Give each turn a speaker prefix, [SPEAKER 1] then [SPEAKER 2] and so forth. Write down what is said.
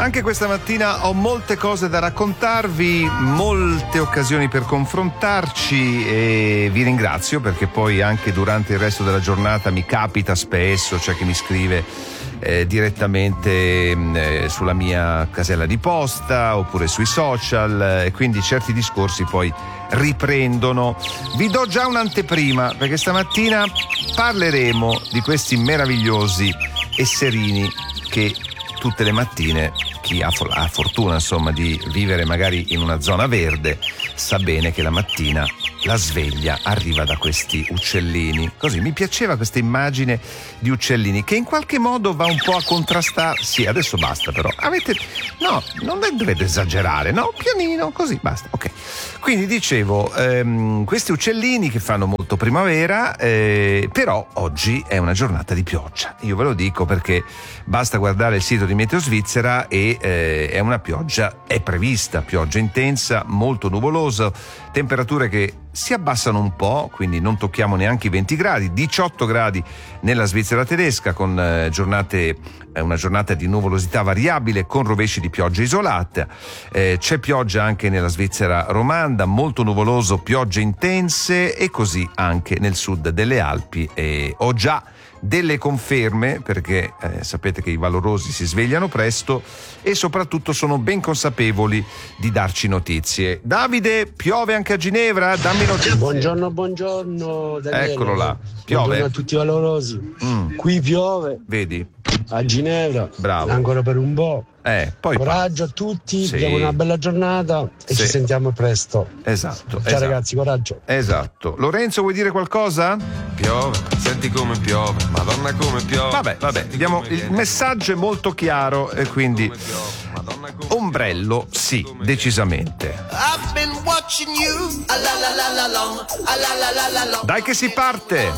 [SPEAKER 1] Anche questa mattina ho molte cose da raccontarvi, molte occasioni per confrontarci e vi ringrazio perché poi anche durante il resto della giornata mi capita spesso, c'è chi mi scrive direttamente sulla mia casella di posta oppure sui social e quindi certi discorsi poi riprendono. Vi do già un'anteprima perché stamattina parleremo di questi meravigliosi esserini che tutte le mattine chi ha fortuna insomma di vivere magari in una zona verde sa bene che la mattina la sveglia arriva da questi uccellini. Così mi piaceva questa immagine di uccellini che in qualche modo va un po' a contrastare. Sì, adesso basta però. No, non dovete esagerare, no? Pianino, così, basta, ok. Quindi dicevo, questi uccellini che fanno molto primavera, però oggi è una giornata di pioggia. Io ve lo dico perché basta guardare il sito di Meteo Svizzera e è una pioggia, è prevista, pioggia intensa, molto nuvolosa, temperature che si abbassano un po', quindi non tocchiamo neanche i 20 gradi, 18 gradi nella Svizzera tedesca con una giornata di nuvolosità variabile con rovesci di pioggia isolata. C'è pioggia anche nella Svizzera romanda, molto nuvoloso, piogge intense e così anche nel sud delle Alpi. Ho già delle conferme perché sapete che i valorosi si svegliano presto e soprattutto sono ben consapevoli di darci notizie. Davide, piove anche a Ginevra? Dammi notizie.
[SPEAKER 2] Buongiorno Daniele.
[SPEAKER 1] Eccolo là, piove.
[SPEAKER 2] Buongiorno a tutti i valorosi. Qui piove.
[SPEAKER 1] Vedi?
[SPEAKER 2] A Ginevra.
[SPEAKER 1] Bravo.
[SPEAKER 2] Ancora per un po'.
[SPEAKER 1] Poi
[SPEAKER 2] coraggio a tutti,
[SPEAKER 1] sì.
[SPEAKER 2] Abbiamo una bella giornata e ci sentiamo presto.
[SPEAKER 1] Esatto.
[SPEAKER 2] Ciao ragazzi, coraggio.
[SPEAKER 1] Esatto. Lorenzo, vuoi dire qualcosa?
[SPEAKER 3] Piove, senti come piove, Madonna come piove.
[SPEAKER 1] Vabbè, abbiamo il messaggio è molto chiaro e quindi ombrello sì, decisamente. Dai che si parte!